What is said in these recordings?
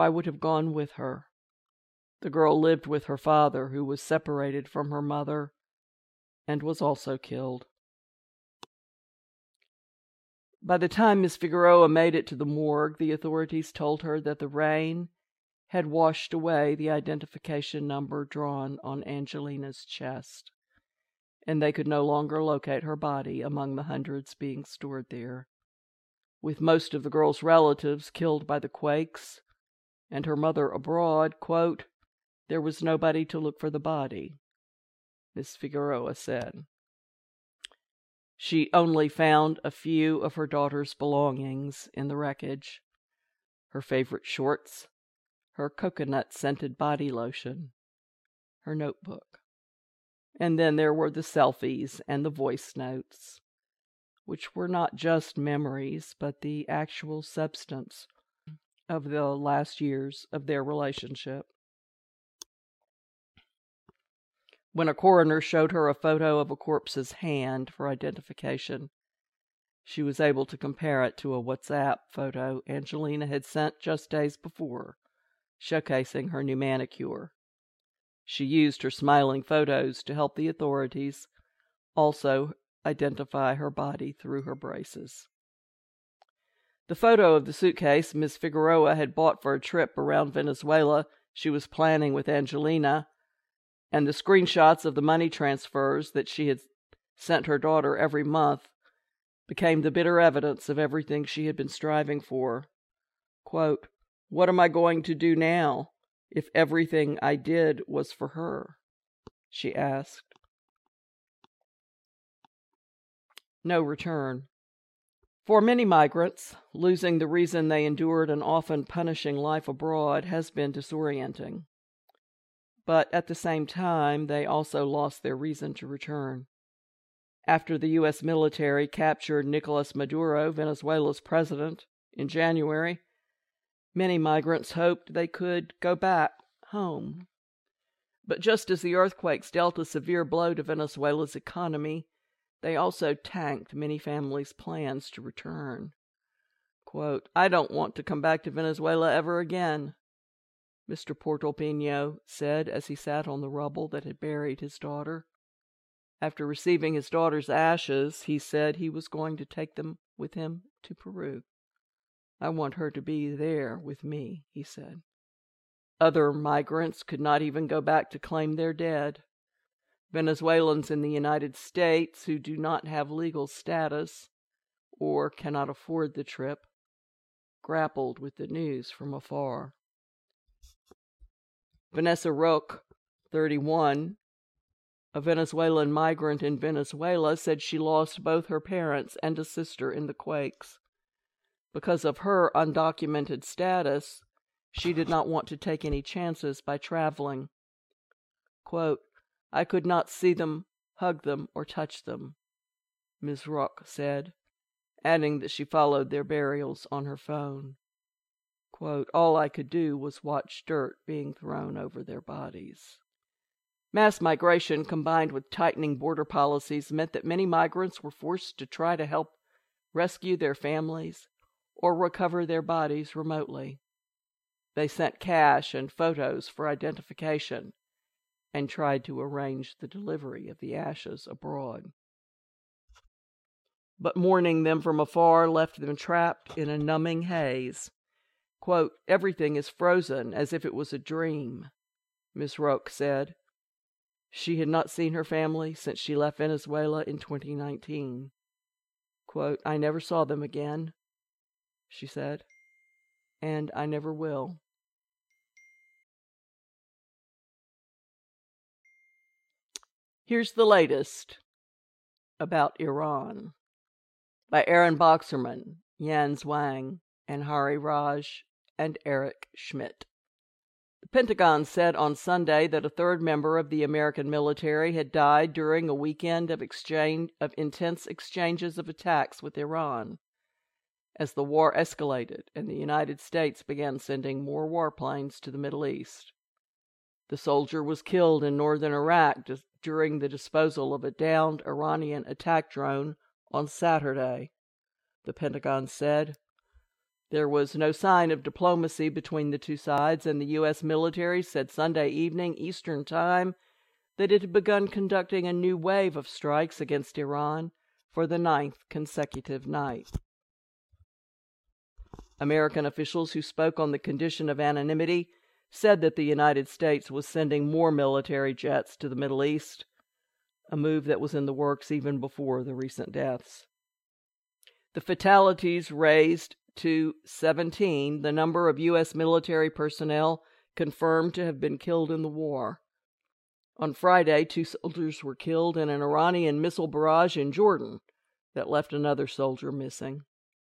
I would have gone with her. The girl lived with her father, who was separated from her mother and was also killed. By the time Miss Figueroa made it to the morgue, the authorities told her that the rain had washed away the identification number drawn on Angelina's chest, and they could no longer locate her body among the hundreds being stored there. With most of the girl's relatives killed by the quakes and her mother abroad, quote, there was nobody to look for the body, Miss Figueroa said. She only found a few of her daughter's belongings in the wreckage: her favorite shorts, her coconut-scented body lotion, her notebook. And then there were the selfies and the voice notes, which were not just memories, but the actual substance of the last years of their relationship. When a coroner showed her a photo of a corpse's hand for identification, she was able to compare it to a WhatsApp photo Angelina had sent just days before, showcasing her new manicure. She used her smiling photos to help the authorities also identify her body through her braces. The photo of the suitcase Miss Figueroa had bought for a trip around Venezuela she was planning with Angelina, and the screenshots of the money transfers that she had sent her daughter every month became the bitter evidence of everything she had been striving for. Quote, what am I going to do now if everything I did was for her? She asked. No return. For many migrants, losing the reason they endured an often punishing life abroad has been disorienting. But at the same time, they also lost their reason to return. After the U.S. military captured Nicolas Maduro, Venezuela's president, in January, many migrants hoped they could go back home. But just as the earthquakes dealt a severe blow to Venezuela's economy, they also tanked many families' plans to return. Quote, I don't want to come back to Venezuela ever again, Mr. Portopino said as he sat on the rubble that had buried his daughter. After receiving his daughter's ashes, he said he was going to take them with him to Peru. I want her to be there with me, he said. Other migrants could not even go back to claim their dead. Venezuelans in the United States who do not have legal status or cannot afford the trip grappled with the news from afar. Vanessa Roque, 31, a Venezuelan migrant in Venezuela, said she lost both her parents and a sister in the quakes. Because of her undocumented status, she did not want to take any chances by traveling. Quote, I could not see them, hug them, or touch them, Ms. Roque said, adding that she followed their burials on her phone. Quote, all I could do was watch dirt being thrown over their bodies. Mass migration combined with tightening border policies meant that many migrants were forced to try to help rescue their families or recover their bodies remotely. They sent cash and photos for identification and tried to arrange the delivery of the ashes abroad. But mourning them from afar left them trapped in a numbing haze. Quote, everything is frozen as if it was a dream, Ms. Roque said. She had not seen her family since she left Venezuela in 2019. Quote, I never saw them again, she said, and I never will. Here's the latest about Iran by Aaron Boxerman, Yan Zhuang, and Hari Raj, and Eric Schmidt. The Pentagon said on Sunday that a third member of the American military had died during a weekend of intense exchanges of attacks with Iran, as the war escalated and the United States began sending more warplanes to the Middle East. The soldier was killed in northern Iraq during the disposal of a downed Iranian attack drone on Saturday, the Pentagon said. There was no sign of diplomacy between the two sides, and the U.S. military said Sunday evening Eastern Time that it had begun conducting a new wave of strikes against Iran for the 9th consecutive night. American officials who spoke on the condition of anonymity said that the United States was sending more military jets to the Middle East, a move that was in the works even before the recent deaths. The fatalities raised to 17 the number of U.S. military personnel confirmed to have been killed in the war. On Friday, 2 soldiers were killed in an Iranian missile barrage in Jordan that left another soldier missing.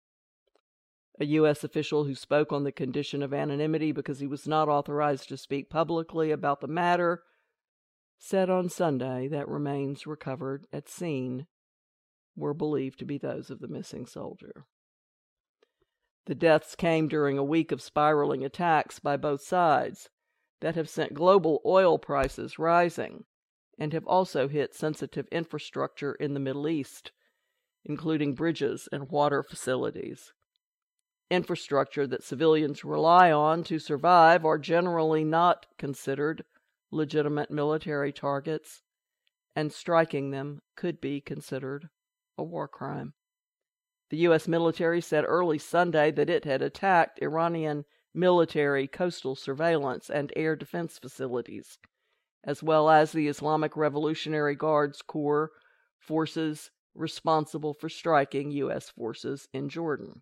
A U.S. official who spoke on the condition of anonymity because he was not authorized to speak publicly about the matter said on Sunday that remains recovered at scene were believed to be those of the missing soldier. The deaths came during a week of spiraling attacks by both sides that have sent global oil prices rising and have also hit sensitive infrastructure in the Middle East, including bridges and water facilities. Infrastructure that civilians rely on to survive are generally not considered legitimate military targets, and striking them could be considered a war crime. The U.S. military said early Sunday that it had attacked Iranian military coastal surveillance and air defense facilities, as well as the Islamic Revolutionary Guards Corps forces responsible for striking U.S. forces in Jordan.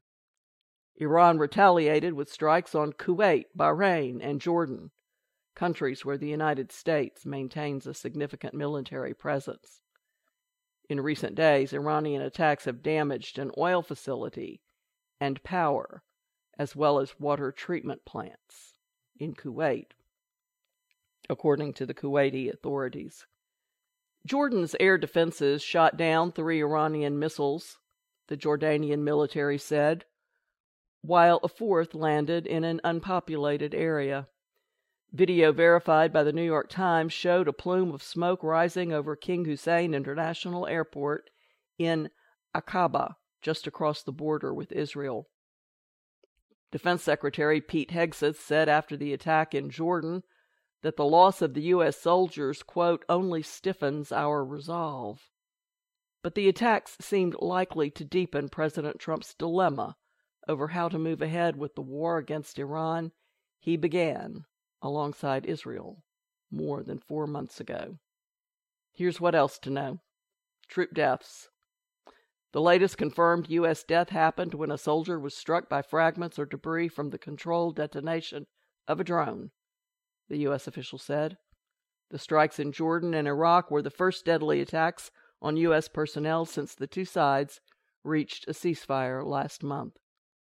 Iran retaliated with strikes on Kuwait, Bahrain, and Jordan, countries where the United States maintains a significant military presence. In recent days, Iranian attacks have damaged an oil facility and power, as well as water treatment plants in Kuwait, according to the Kuwaiti authorities. Jordan's air defenses shot down 3 Iranian missiles, the Jordanian military said, while a 4th landed in an unpopulated area. Video verified by the New York Times showed a plume of smoke rising over King Hussein International Airport in Aqaba, just across the border with Israel. Defense Secretary Pete Hegseth said after the attack in Jordan that the loss of the U.S. soldiers, quote, only stiffens our resolve. But the attacks seemed likely to deepen President Trump's dilemma over how to move ahead with the war against Iran he began alongside Israel more than 4 months ago. Here's what else to know. Troop deaths. The latest confirmed U.S. death happened when a soldier was struck by fragments or debris from the controlled detonation of a drone, the U.S. official said. The strikes in Jordan and Iraq were the first deadly attacks on U.S. personnel since the two sides reached a ceasefire last month.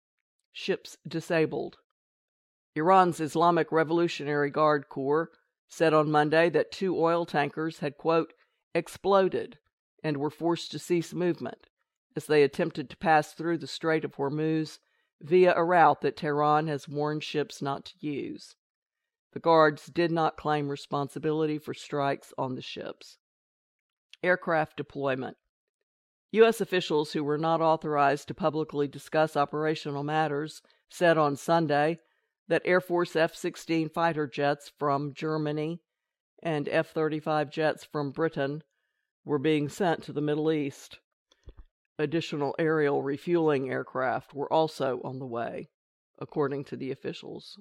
Ships disabled. Iran's Islamic Revolutionary Guard Corps said on Monday that 2 oil tankers had, quote, exploded and were forced to cease movement as they attempted to pass through the Strait of Hormuz via a route that Tehran has warned ships not to use. The guards did not claim responsibility for strikes on the ships. Aircraft deployment. U.S. officials who were not authorized to publicly discuss operational matters said on Sunday that Air Force F-16 fighter jets from Germany and F-35 jets from Britain were being sent to the Middle East. Additional aerial refueling aircraft were also on the way, according to the officials.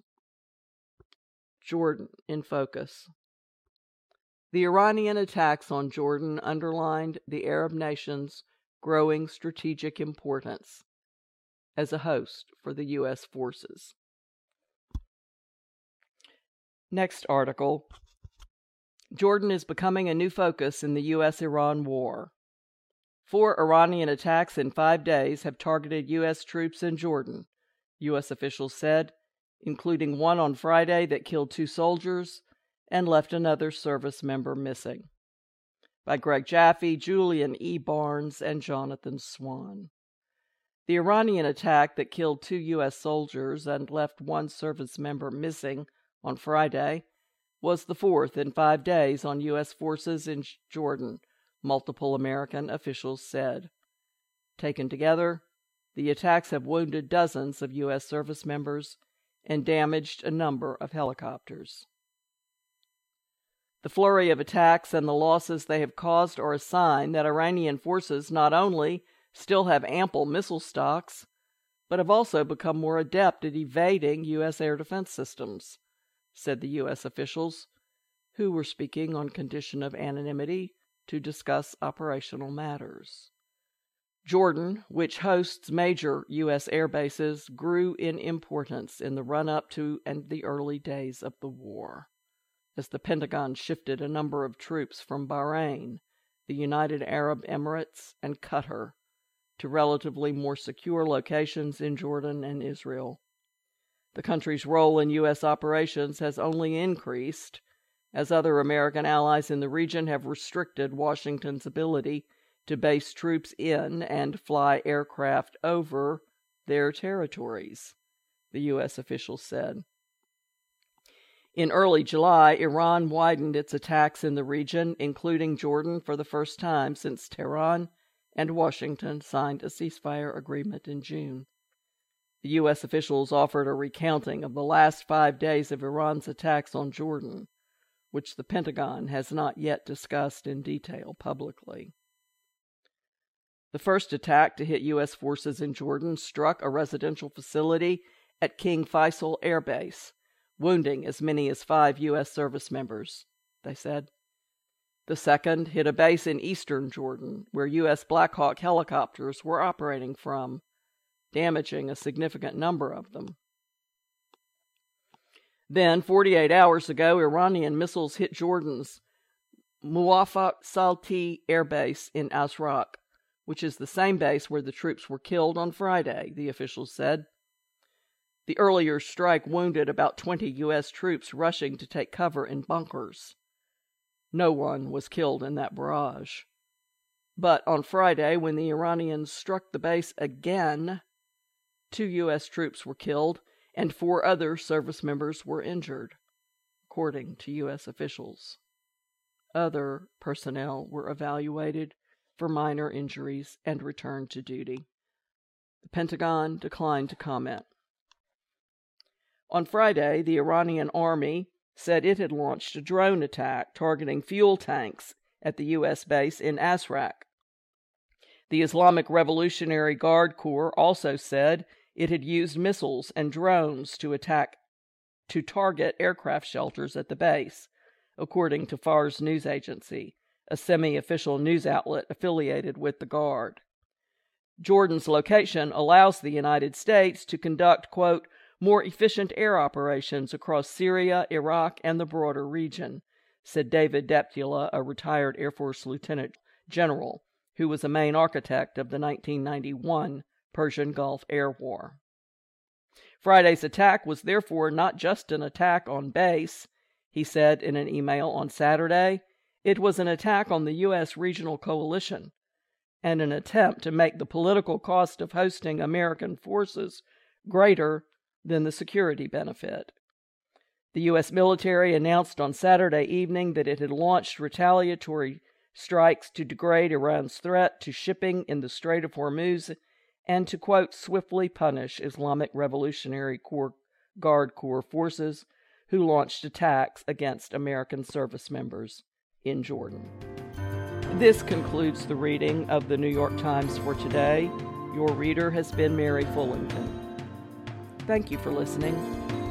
Jordan in focus. The Iranian attacks on Jordan underlined the Arab nation's growing strategic importance as a host for the U.S. forces. Next article. Jordan is becoming a new focus in the U.S.-Iran war. 4 Iranian attacks in 5 days have targeted U.S. troops in Jordan, U.S. officials said, including one on Friday that killed 2 soldiers and left another service member missing. By Greg Jaffe, Julian E. Barnes, and Jonathan Swan. The Iranian attack that killed 2 U.S. soldiers and left 1 service member missing on Friday was the 4th in 5 days on U.S. forces in Jordan, multiple American officials said. Taken together, the attacks have wounded dozens of U.S. service members and damaged a number of helicopters. The flurry of attacks and the losses they have caused are a sign that Iranian forces not only still have ample missile stocks, but have also become more adept at evading U.S. air defense systems, said the U.S. officials, who were speaking on condition of anonymity to discuss operational matters. Jordan, which hosts major U.S. air bases, grew in importance in the run-up to and the early days of the war, as the Pentagon shifted a number of troops from Bahrain, the United Arab Emirates, and Qatar to relatively more secure locations in Jordan and Israel. The country's role in U.S. operations has only increased, as other American allies in the region have restricted Washington's ability to base troops in and fly aircraft over their territories, the U.S. officials said. In early July, Iran widened its attacks in the region, including Jordan, for the first time since Tehran and Washington signed a ceasefire agreement in June. The U.S. officials offered a recounting of the last 5 days of Iran's attacks on Jordan, which the Pentagon has not yet discussed in detail publicly. The first attack to hit U.S. forces in Jordan struck a residential facility at King Faisal Air Base, wounding as many as 5 U.S. service members, they said. The second hit a base in eastern Jordan, where U.S. Black Hawk helicopters were operating from, damaging a significant number of them. Then, 48 hours ago, Iranian missiles hit Jordan's Muwafaq Salti Air Base in Azraq, which is the same base where the troops were killed on Friday, the officials said. The earlier strike wounded about 20 U.S. troops rushing to take cover in bunkers. No one was killed in that barrage. But on Friday, when the Iranians struck the base again, 2 U.S. troops were killed and 4 other service members were injured, according to U.S. officials. Other personnel were evaluated for minor injuries and returned to duty. The Pentagon declined to comment. On Friday, the Iranian army said it had launched a drone attack targeting fuel tanks at the U.S. base in Azraq. The Islamic Revolutionary Guard Corps also said it had used missiles and drones to target aircraft shelters at the base, according to Fars news agency, a semi-official news outlet affiliated with the Guard. Jordan's location allows the United States to conduct, quote, more efficient air operations across Syria, Iraq, and the broader region, said David Deptula, a retired Air Force lieutenant general who was a main architect of the 1991 Persian Gulf Air War. Friday's attack was therefore not just an attack on base, he said in an email on Saturday. It was an attack on the U.S. regional coalition and an attempt to make the political cost of hosting American forces greater than the security benefit. The U.S. military announced on Saturday evening that it had launched retaliatory strikes to degrade Iran's threat to shipping in the Strait of Hormuz and to, quote, swiftly punish Islamic Revolutionary Guard Corps forces who launched attacks against American service members in Jordan. This concludes the reading of the New York Times for today. Your reader has been Mary Fullington. Thank you for listening.